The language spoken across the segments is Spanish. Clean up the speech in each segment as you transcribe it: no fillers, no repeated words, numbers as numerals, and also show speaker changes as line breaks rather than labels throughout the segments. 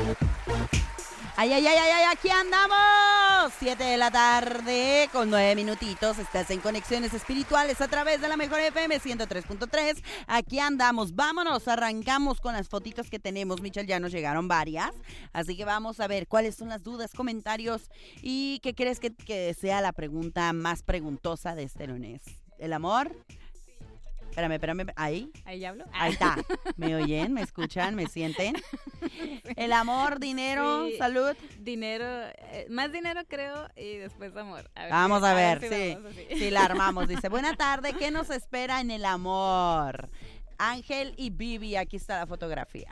Ay, ay, ay, ay, ay, aquí andamos. 7 de la tarde con 9 minutitos. Estás en Conexiones Espirituales a través de la Mejor FM 103.3. Aquí andamos. Vámonos, arrancamos con las fotitos que tenemos. Michelle, ya nos llegaron varias. Así que vamos a ver cuáles son las dudas, comentarios y qué crees que sea la pregunta más preguntosa de este lunes. ¿El amor? Espérame, ¿ahí?
¿Ahí ya hablo?
Ahí está. ¿Me oyen? ¿Me escuchan? ¿Me sienten? El amor, dinero,
Sí.
salud.
Dinero, más dinero creo y después amor.
Vamos a ver,
si
sí.
vamos así.
Sí, la armamos. Dice, buena tarde, ¿qué nos espera en el amor? Ángel y Vivi, aquí está la fotografía.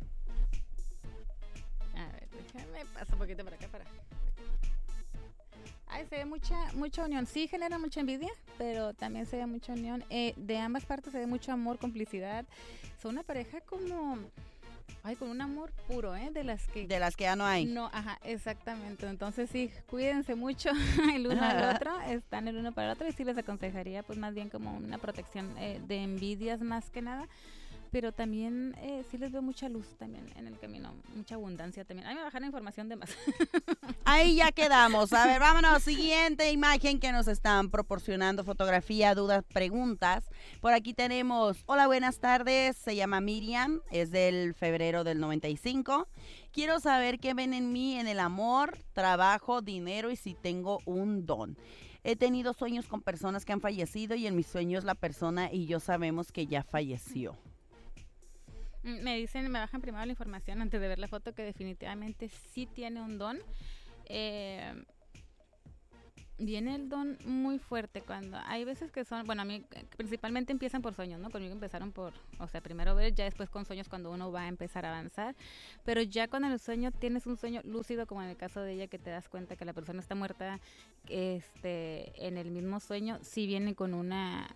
A ver, déjame paso un poquito para acá para. Ay, se ve mucha unión. Sí genera mucha envidia, pero también se ve mucha unión. De ambas partes se ve mucho amor, complicidad. Son una pareja como, ay, con un amor puro, de las que
Ya no hay.
no, ajá, exactamente. Entonces sí, cuídense mucho el uno al otro, están el uno para el otro y sí les aconsejaría pues más bien como una protección de envidias más que nada. Pero también sí les veo mucha luz también en el camino, mucha abundancia también. Ay, me bajaron información de más.
Ahí ya quedamos. A ver, vámonos. Siguiente imagen que nos están proporcionando. Fotografía, dudas, preguntas. Por aquí tenemos, hola, buenas tardes. Se llama Miriam. Es del febrero del 95. Quiero saber qué ven en mí en el amor, trabajo, dinero y si tengo un don. He tenido sueños con personas que han fallecido y en mis sueños la persona y yo sabemos que ya falleció.
Me dicen, me bajan primero la información antes de ver la foto que definitivamente sí tiene un don. Viene el don muy fuerte cuando hay veces que son, bueno, a mí principalmente empiezan por sueños, ¿no? Conmigo empezaron por, o sea, primero ver, ya después con sueños cuando uno va a empezar a avanzar, pero ya con el sueño tienes un sueño lúcido, como en el caso de ella, que te das cuenta que la persona está muerta, en el mismo sueño, sí viene con una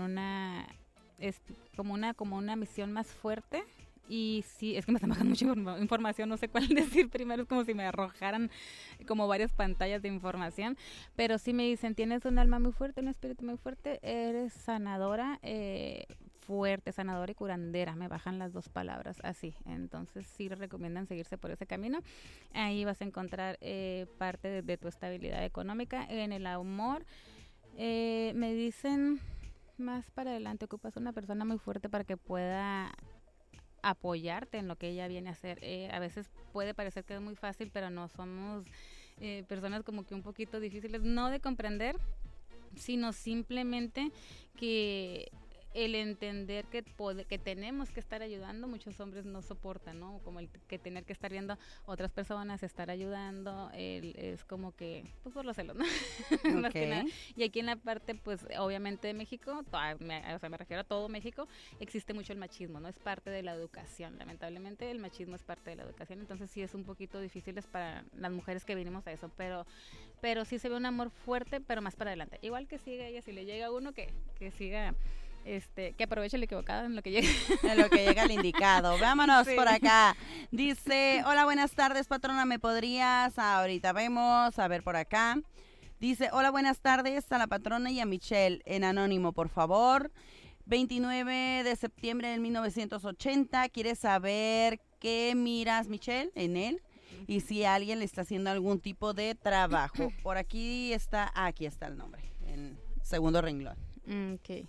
es como una misión más fuerte. Y sí, es que me están bajando mucha información, no sé cuál decir primero, es como si me arrojaran como varias pantallas de información, pero sí me dicen, tienes un alma muy fuerte, un espíritu muy fuerte, eres sanadora, fuerte, sanadora y curandera, me bajan las dos palabras así, entonces sí les recomiendan seguirse por ese camino, ahí vas a encontrar parte de tu estabilidad económica. En el amor, me dicen, más para adelante, ocupas una persona muy fuerte para que pueda apoyarte en lo que ella viene a hacer. A veces puede parecer que es muy fácil, pero no, somos personas como que un poquito difíciles, no de comprender, sino simplemente que el entender que tenemos que estar ayudando, muchos hombres no soportan, ¿no? Como el que tener que estar viendo otras personas estar ayudando, es como que, pues por los celos, ¿no? Más que nada. Y aquí en la parte, pues, obviamente de México, me refiero a todo México, existe mucho el machismo, ¿no? Es parte de la educación, lamentablemente el machismo es parte de la educación, entonces sí es un poquito difícil para las mujeres que venimos a eso, pero sí se ve un amor fuerte, pero más para adelante. Igual que siga ella, si le llega uno, que siga... que aproveche el equivocado en lo que llega.
En lo que llega el indicado. Vámonos
Sí.
por acá. Dice, hola, buenas tardes, patrona, ¿me podrías? Ahorita vemos, a ver por acá. Dice, hola, buenas tardes a la patrona y a Michelle, en anónimo, por favor. 29 de septiembre de 1980, ¿quieres saber qué miras, Michelle, en él? Y si alguien le está haciendo algún tipo de trabajo. Por aquí está el nombre, en segundo renglón.
Ok.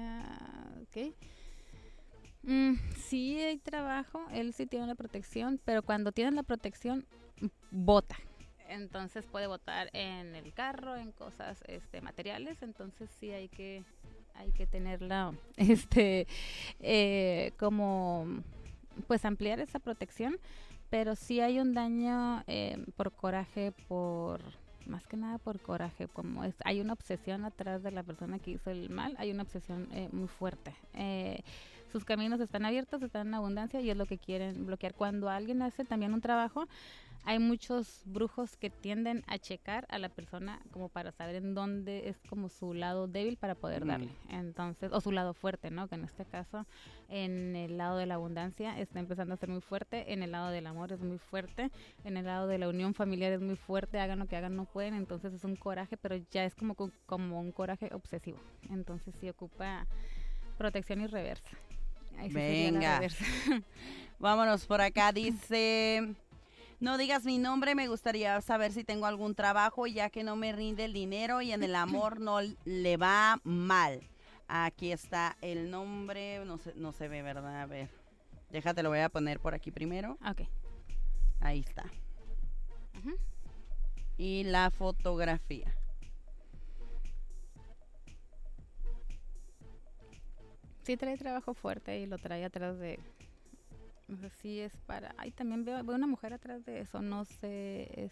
Sí hay trabajo, él sí tiene la protección, pero cuando tiene la protección, bota. Entonces puede botar en el carro, en cosas materiales, entonces sí hay que tenerla, como, pues ampliar esa protección, pero sí hay un daño por coraje, más que nada por coraje, como hay una obsesión atrás de la persona que hizo el mal, hay una obsesión muy fuerte. Sus caminos están abiertos, están en abundancia y es lo que quieren bloquear. Cuando alguien hace también un trabajo, hay muchos brujos que tienden a checar a la persona como para saber en dónde es como su lado débil para poder darle. Entonces, o su lado fuerte, ¿no? Que en este caso, en el lado de la abundancia está empezando a ser muy fuerte, en el lado del amor es muy fuerte, en el lado de la unión familiar es muy fuerte, hagan lo que hagan, no pueden. Entonces es un coraje, pero ya es como un coraje obsesivo. Entonces sí ocupa protección y reversa. Ahí sí sería la
Venga.
reversa.
Vámonos por acá, dice... No digas mi nombre, me gustaría saber si tengo algún trabajo, ya que no me rinde el dinero y en el amor no le va mal. Aquí está el nombre, no se ve, ¿verdad? A ver, déjate, lo voy a poner por aquí primero.
Ok.
Ahí está.
Ujú.
Y la fotografía.
Sí trae trabajo fuerte y lo trae atrás de... No sé si es para... Ay, también veo una mujer atrás de eso, no sé,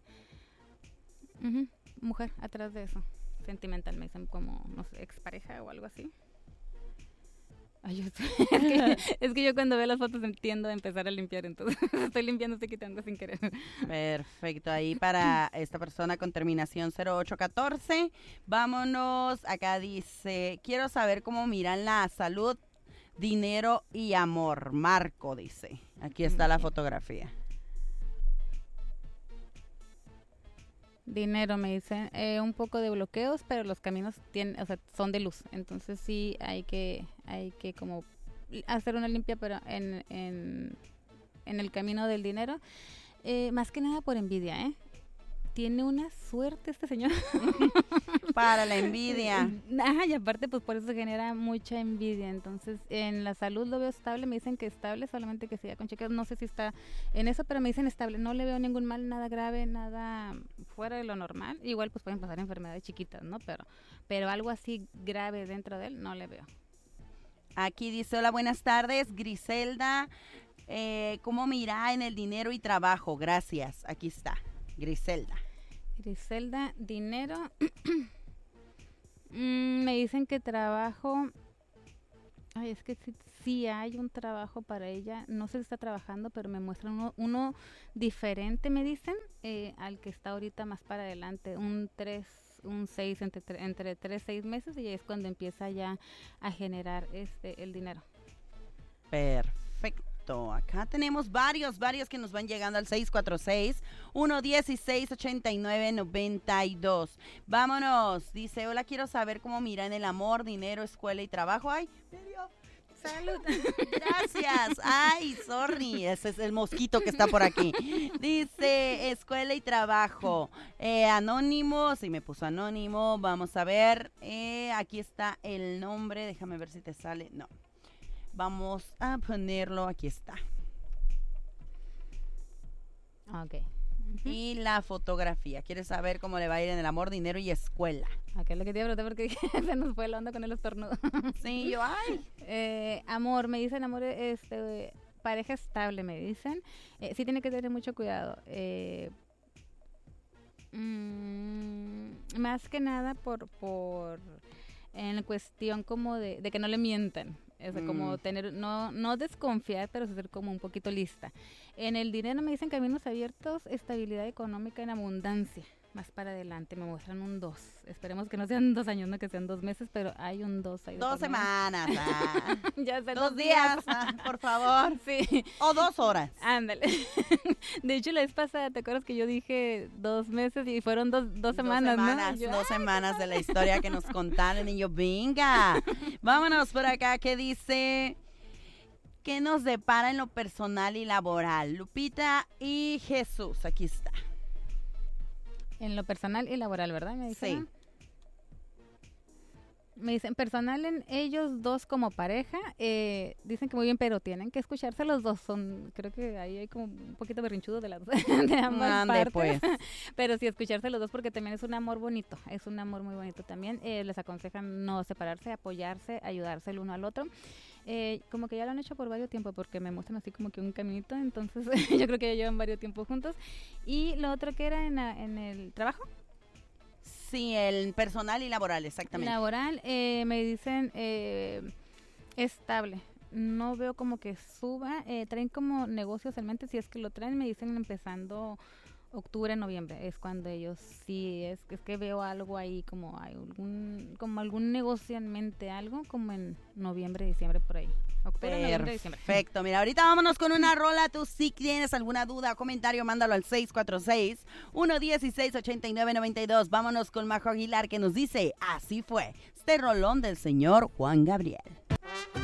ujú, mujer atrás de eso. Sentimental, me dicen como, no sé, expareja o algo así. Ay, es que yo cuando veo las fotos entiendo a empezar a limpiar, entonces estoy limpiando, estoy quitando sin querer.
Perfecto, ahí para esta persona con terminación 0814. Vámonos, acá dice, quiero saber cómo miran la salud, dinero y amor. Marco dice, aquí está la fotografía.
Dinero, me dicen, un poco de bloqueos, pero los caminos tienen, o sea, son de luz, entonces sí hay que como hacer una limpia, pero en el camino del dinero, más que nada por envidia, tiene una suerte este señor.
Para la envidia.
Ajá, y aparte pues por eso genera mucha envidia. Entonces en la salud lo veo estable, me dicen que estable, solamente que siga con chequeos, no sé si está en eso, pero me dicen estable, no le veo ningún mal, nada grave, nada fuera de lo normal. Igual pues pueden pasar enfermedades chiquitas, ¿no? Pero algo así grave dentro de él no le veo.
Aquí dice, hola, buenas tardes, Griselda, ¿cómo mira en el dinero y trabajo? Gracias, aquí está, Griselda.
Griselda, dinero. Me dicen que trabajo. Ay, es que sí hay un trabajo para ella. No sé si está trabajando, pero me muestran uno diferente, me dicen, al que está ahorita más para adelante. Un 6, entre 3, 6 meses, y es cuando empieza ya a generar el dinero.
Perfecto. Acá tenemos varios que nos van llegando al 646-116-8992. Vámonos. Dice, hola, quiero saber cómo miran el amor, dinero, escuela y trabajo. Ay, me dio.
Salud.
Gracias. Ay, sorry. Ese es el mosquito que está por aquí. Dice, escuela y trabajo. Anónimo, sí me puso anónimo. Vamos a ver. Aquí está el nombre. Déjame ver si te sale. No. Vamos a ponerlo, aquí está.
Ok.
Y la fotografía. ¿Quieres saber cómo le va a ir en el amor, dinero y escuela?
Aquí es lo que te iba a preguntar porque se nos fue la onda con el estornudo.
Sí, yo, ay.
Amor, me dicen, amor, pareja estable, me dicen. Sí tiene que tener mucho cuidado. Más que nada por en cuestión como de que no le mientan. O sea, como tener, no desconfiar, pero ser como un poquito lista. En el dinero me dicen caminos abiertos, estabilidad económica en abundancia. Más para adelante me muestran un 2. Esperemos que no sean 2 años, no que sean 2 meses, pero hay un 2 ahí.
2 semanas.
Ya sé,
2 días, por favor.
Sí.
O 2 horas.
Ándale. De hecho, la vez pasada, ¿te acuerdas que yo dije 2 meses y fueron 2 semanas, ¿no? Yo,
2 semanas de la historia que nos contaron y yo, venga. Vámonos por acá, que dice, ¿qué nos depara en lo personal y laboral? Lupita y Jesús, aquí está.
En lo personal y laboral, ¿verdad? Me dicen.
Sí.
Me dicen personal en ellos dos como pareja, dicen que muy bien, pero tienen que escucharse los dos. Creo que ahí hay como un poquito berrinchudo de ambas partes. Pues. Pero sí, escucharse los dos porque también es un amor bonito, es un amor muy bonito también. Les aconsejan no separarse, apoyarse, ayudarse el uno al otro. Como que ya lo han hecho por varios tiempos porque me muestran así como que un caminito, entonces yo creo que ya llevan varios tiempos juntos. Y lo otro que era en el trabajo.
Sí, el personal y laboral, exactamente.
Laboral, me dicen estable. No veo como que suba. Traen como negocios en mente. Si es que lo traen, me dicen empezando octubre, noviembre. Es cuando ellos sí, es que veo algo ahí como hay algún negocio en mente, algo como en noviembre, diciembre, por ahí. Octubre, noviembre, diciembre.
Perfecto. Mira, ahorita vámonos con una rola. Tú si tienes alguna duda o comentario, mándalo al 646-116-8992. Vámonos con Majo Aguilar, que nos dice, así fue. Este rolón del señor Juan Gabriel.